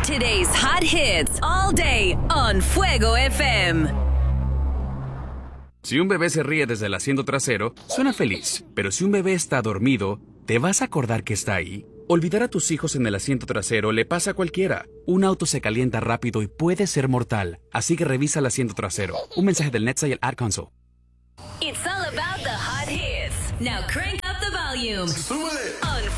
Today's hot hits all day on Fuego FM. Si un bebé se ríe desde el asiento trasero, suena feliz. Pero si un bebé está dormido, ¿te vas a acordar que está ahí? Olvidar a tus hijos en el asiento trasero le pasa a cualquiera. Un auto se calienta rápido y puede ser mortal. Así que revisa el asiento trasero. Un mensaje del NHTSA y el Ad Council. It's all about the hot hits. Now crank up the volume. ¡Súbele! On